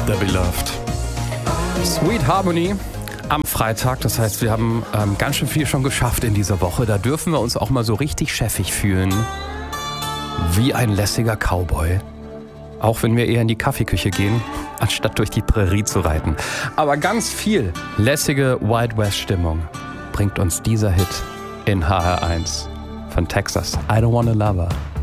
The Beloved. Sweet Harmony am Freitag. Das heißt, wir haben ganz schön viel schon geschafft in dieser Woche. Da dürfen wir uns auch mal so richtig chefig fühlen. Wie ein lässiger Cowboy. Auch wenn wir eher in die Kaffeeküche gehen, anstatt durch die Prärie zu reiten. Aber ganz viel lässige Wild West Stimmung bringt uns dieser Hit in HR1 von Texas. I Don't Wanna Love Her.